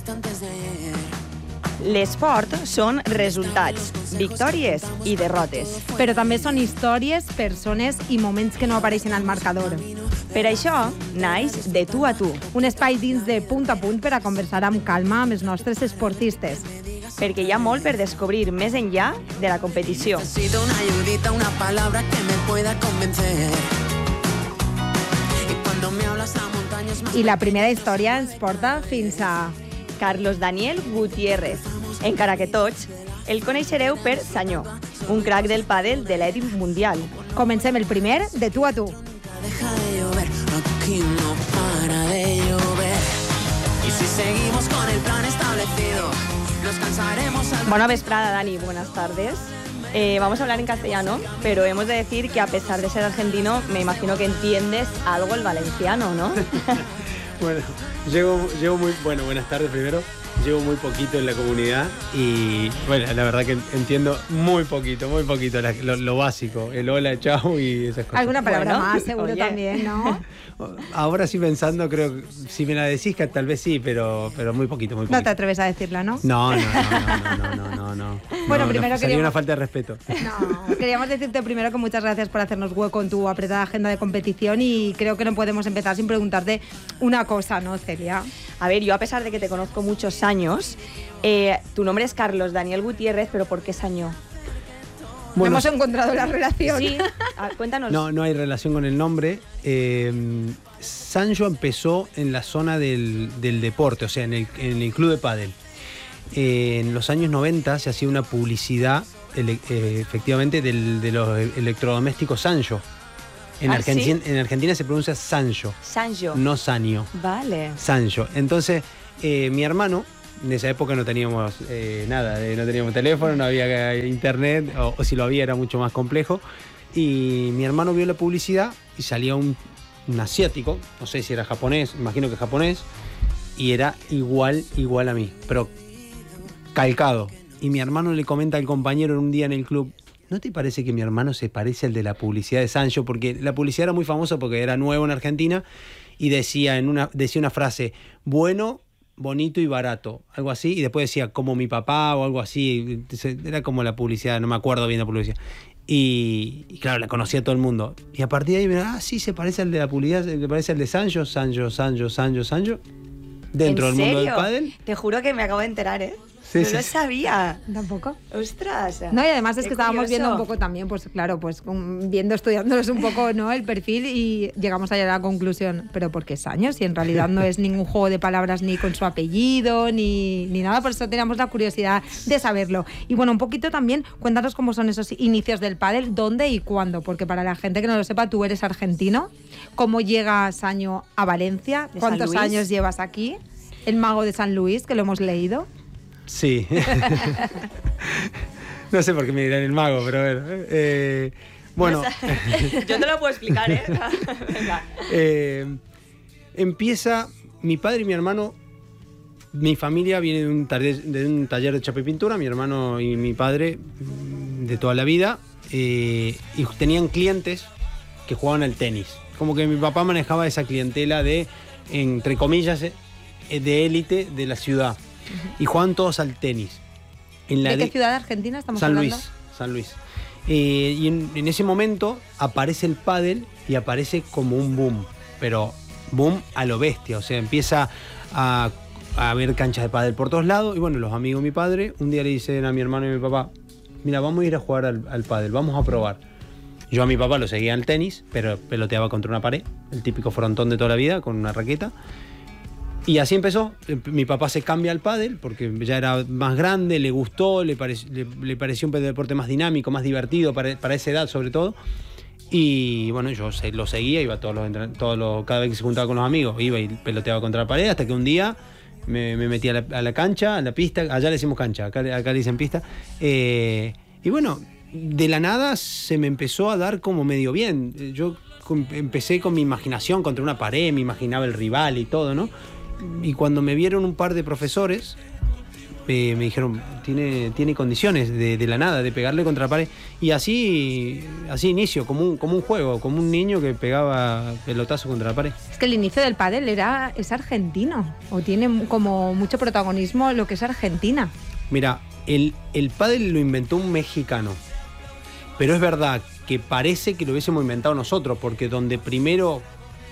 L'esport són resultats, victòries i derrotes. Però també són històries, persones i moments que no apareixen al marcador. Per això, naix De Tu a Tu. Un espai dins de Punt a Punt per a conversar amb calma amb els nostres esportistes. Perquè hi ha molt per descobrir més enllà de la competició. Necesito una ayudita, una palabra que me pueda convencer. Y cuando me hablas a montañas más... I la primera història ens porta fins a... Carlos Daniel Gutiérrez, encara que tots el coneixereu per Sanyó, un crac del pàdel de l'èlit mundial. Comencem el primer De Tu a Tu. Deja de llover, aquí no para de llover. Y si seguimos con el plan establecido, nos cansaremos al... Buena vesprada, Dani, buenas tardes. Vamos a hablar en castellano, pero hemos de decir que a pesar de ser argentino, me imagino que entiendes algo el valenciano, ¿no? Bueno, llevo muy... Bueno, buenas tardes primero. Llevo muy poquito en la comunidad y, bueno, la verdad que entiendo muy poquito, lo básico. El hola, chao y esas cosas. Alguna palabra Bueno, más, seguro, oye. también, ¿no? Ahora sí pensando, creo que si me la decís que tal vez sí, pero muy poquito. No te atreves a decirla, ¿no? No. Bueno, No, primero sería queríamos- una falta de respeto. No, queríamos decirte primero que muchas gracias por hacernos hueco en tu apretada agenda de competición y creo que no podemos empezar sin preguntarte una cosa, ¿no, Celia? A ver, yo a pesar de que te conozco muchos años, tu nombre es Carlos Daniel Gutiérrez, pero ¿por qué Sanyó? Bueno, Hemos encontrado la relación. Sí, cuéntanos. no hay relación con el nombre. Sancho empezó en la zona del deporte, o sea, en el club de pádel. En los años 90 se hacía una publicidad, efectivamente, de los electrodomésticos Sancho. En Argentina se pronuncia Sancho, Sancho. no Sanio. Vale. Sancho. Entonces, mi hermano, en esa época no teníamos nada, no teníamos teléfono, no había internet, o si lo había era mucho más complejo. Y mi hermano vio la publicidad y salía un asiático, no sé si era japonés, imagino que japonés, y era igual a mí, pero calcado. Y mi hermano le comenta al compañero un día en el club: ¿no te parece que mi hermano se parece al de la publicidad de Sancho? Porque la publicidad era muy famosa porque era nuevo en Argentina y decía una frase: bueno, bonito y barato, algo así, y después decía como mi papá o algo así. Era como la publicidad, no me acuerdo bien la publicidad. Y claro, la conocía todo el mundo. Y a partir de ahí, mira, sí, se parece al de la publicidad, se parece al de Sancho. Dentro del mundo del pádel. Te juro que me acabo de enterar, ¿eh? Sí, no sí, lo sí. sabía. ¿Tampoco? Ostras. No, y además es Qué que estábamos curioso. viendo un poco también, pues claro, pues estudiándonos un poco, ¿no?, el perfil y llegamos a la conclusión, pero ¿por qué Sancho? Si en realidad no es ningún juego de palabras ni con su apellido ni nada, por eso teníamos la curiosidad de saberlo. Y bueno, un poquito también, cuéntanos cómo son esos inicios del pádel, dónde y cuándo, porque para la gente que no lo sepa, tú eres argentino. ¿Cómo llega Sancho a Valencia? ¿De San ¿Cuántos Luis? años llevas aquí? El mago de San Luis, que lo hemos leído. Sí. No sé por qué me dirán el mago, pero a ver. Bueno. Yo te lo puedo explicar, ¿eh? Venga. Empieza mi padre y mi hermano. Mi familia viene de un taller de chapa y pintura, mi hermano y mi padre de toda la vida, y tenían clientes que jugaban al tenis. Como que mi papá manejaba esa clientela de, entre comillas, de élite de la ciudad. Y jugaban todos al tenis. ¿De qué ciudad de Argentina estamos San hablando? San Luis. Y en ese momento aparece el pádel y aparece como un boom, pero boom a lo bestia. O sea, empieza a haber canchas de pádel por todos lados. Y bueno, los amigos de mi padre un día le dicen a mi hermano y a mi papá: mira, vamos a ir a jugar al pádel, vamos a probar. Yo a mi papá lo seguía al tenis, pero peloteaba contra una pared, el típico frontón de toda la vida, con una raqueta. Y así empezó. Mi papá se cambia al pádel porque ya era más grande, le gustó, le pareció un deporte más dinámico, más divertido para esa edad sobre todo. Y bueno, yo lo seguía, iba cada vez que se juntaba con los amigos, iba y peloteaba contra la pared, hasta que un día me metí a la cancha, a la pista. Allá le decimos cancha, acá le dicen pista. Y bueno, de la nada se me empezó a dar como medio bien. Yo empecé con mi imaginación contra una pared, me imaginaba el rival y todo, ¿no? Y cuando me vieron un par de profesores, me dijeron, tiene condiciones de la nada, de pegarle contra la pared. Y así inicio, como un juego, como un niño que pegaba pelotazo contra la pared. Es que el inicio del pádel es argentino, o tiene como mucho protagonismo lo que es Argentina. Mira, el pádel lo inventó un mexicano, pero es verdad que parece que lo hubiésemos inventado nosotros, porque donde primero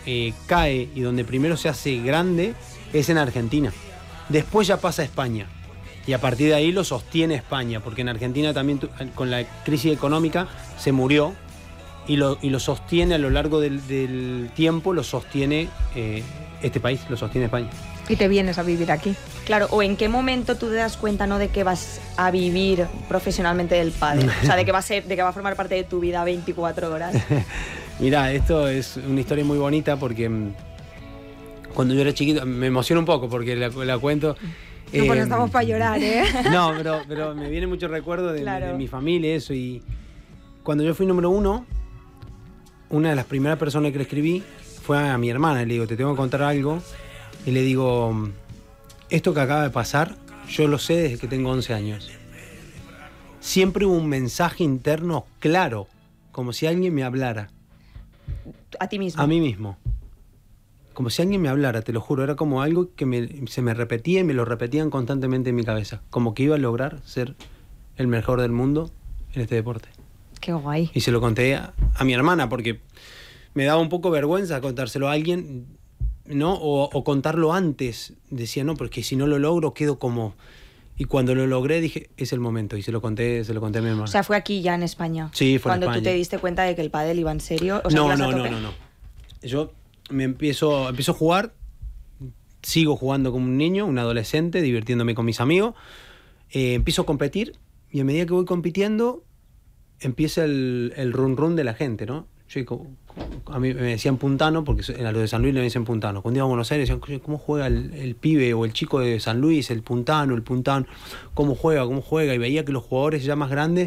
cae y donde primero se hace grande es en Argentina. Después ya pasa a España. Y a partir de ahí lo sostiene España, porque en Argentina también con la crisis económica se murió y lo sostiene a lo largo del tiempo, lo sostiene este país, lo sostiene España. Y te vienes a vivir aquí. Claro, o en qué momento tú te das cuenta, ¿no?, de que vas a vivir profesionalmente del pádel. O sea, de que va a formar parte de tu vida 24 horas. Mira, esto es una historia muy bonita porque cuando yo era chiquito, me emociona un poco porque la cuento. No, pues no estamos para llorar, ¿eh? No, pero me viene mucho recuerdo de mi familia, eso. Y cuando yo fui número 1, una de las primeras personas que le escribí fue a mi hermana. Le digo, te tengo que contar algo. Y le digo, esto que acaba de pasar, yo lo sé desde que tengo 11 años. Siempre hubo un mensaje interno claro, como si alguien me hablara. ¿A ti mismo? A mí mismo. Como si alguien me hablara, te lo juro. Era como algo que se me repetía y me lo repetían constantemente en mi cabeza. Como que iba a lograr ser el mejor del mundo en este deporte. Qué guay. Y se lo conté a mi hermana porque me daba un poco vergüenza contárselo a alguien, ¿no? O contarlo antes. Decía, no, porque si no lo logro quedo como... Y cuando lo logré dije, es el momento. Y se lo conté a mi hermana. O sea, fue aquí ya en España. Sí, fue en España. Cuando tú te diste cuenta de que el pádel iba en serio. O sea, No. Yo empiezo a jugar, sigo jugando como un niño, un adolescente, divirtiéndome con mis amigos. Empiezo a competir y a medida que voy compitiendo empieza el run run de la gente, ¿no? A mí me decían puntano, porque a los de San Luis le dicen puntano. Cuando iba a Buenos Aires decían, ¿cómo juega el pibe o el chico de San Luis, el puntano, cómo juega? Y veía que los jugadores ya más grandes